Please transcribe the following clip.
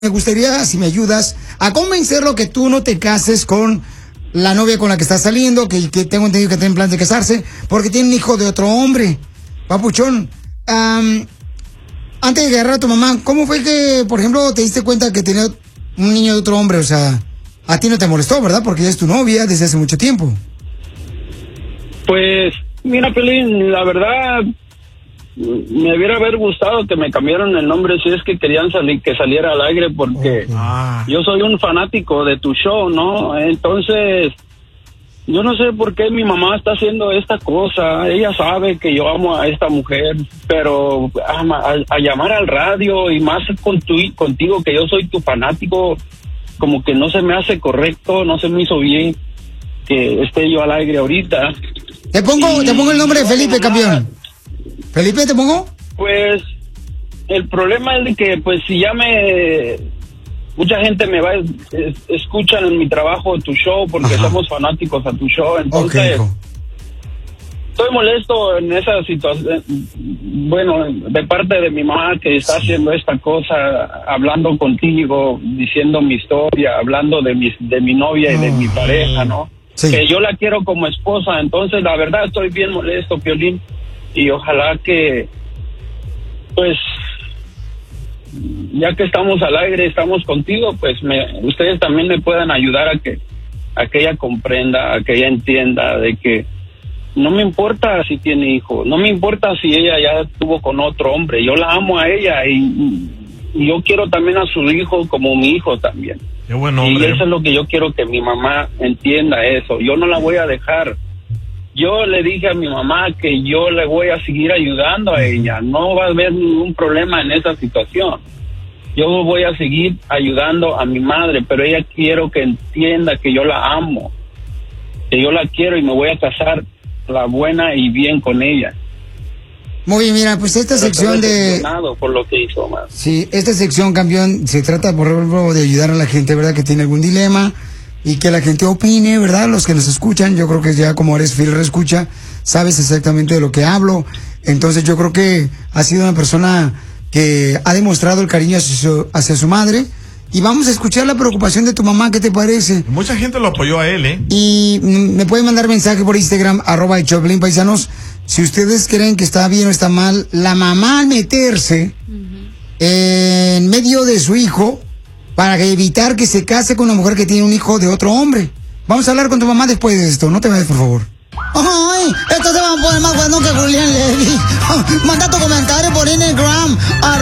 Me gustaría, si me ayudas, a convencerlo que tú no te cases con la novia con la que estás saliendo, que tengo entendido que tienen plan de casarse, porque tiene un hijo de otro hombre. Papuchón, antes de agarrar a tu mamá, ¿cómo fue que, por ejemplo, te diste cuenta que tenía un niño de otro hombre? O sea, a ti no te molestó, ¿verdad? Porque ella es tu novia desde hace mucho tiempo. Pues, mira, Pelín, la verdad, me hubiera haber gustado que me cambiaran el nombre si es que querían que saliera al aire, porque yo soy un fanático de tu show, ¿no? Entonces, yo no sé por qué mi mamá está haciendo esta cosa. Ella sabe que yo amo a esta mujer, pero a llamar al radio y más contigo, que yo soy tu fanático, como que no se me hace correcto, no se me hizo bien que esté yo al aire ahorita. Te pongo el nombre de Felipe, campeón. ¿Felipe te pongo? Pues el problema es de que pues si ya mucha gente me va escuchan en mi trabajo tu show porque somos fanáticos a tu show, entonces estoy molesto en esa situación, bueno, de parte de mi mamá que está haciendo esta cosa, hablando contigo, diciendo mi historia, hablando de mi novia y de mi pareja, ¿no? Que yo la quiero como esposa. Entonces la verdad estoy bien molesto, Piolín, y ojalá que pues ya que estamos al aire, estamos contigo, pues ustedes también me puedan ayudar a que ella comprenda, a que ella entienda de que no me importa si tiene hijo, no me importa si ella ya estuvo con otro hombre, yo la amo a ella y yo quiero también a su hijo como mi hijo también. Qué buen hombre. Y eso es lo que yo quiero que mi mamá entienda eso. Yo no la voy a dejar. Yo le dije a mi mamá que yo le voy a seguir ayudando a ella. No va a haber ningún problema en esa situación. Yo voy a seguir ayudando a mi madre, pero ella quiero que entienda que yo la amo, que yo la quiero y me voy a casar la buena y bien con ella. Muy bien, mira, pues esta sección por lo que hizo, man. Sí, esta sección, campeón, se trata, por ejemplo, de ayudar a la gente, ¿verdad? Que tiene algún dilema y que la gente opine, ¿verdad? Los que nos escuchan, yo creo que ya como eres fiel escucha, sabes exactamente de lo que hablo. Entonces yo creo que ha sido una persona que ha demostrado el cariño hacia su madre. Y vamos a escuchar la preocupación de tu mamá, ¿qué te parece? Mucha gente lo apoyó a él, ¿eh? Y me pueden mandar mensaje por Instagram, @Choplin, paisanos. Si ustedes creen que está bien o está mal, la mamá al meterse en medio de su hijo para evitar que se case con una mujer que tiene un hijo de otro hombre. Vamos a hablar con tu mamá después de esto, no te vayas, por favor. ¡Ay! Esto se va a poner más bueno que Julián Levy. Manda tu comentario por Instagram,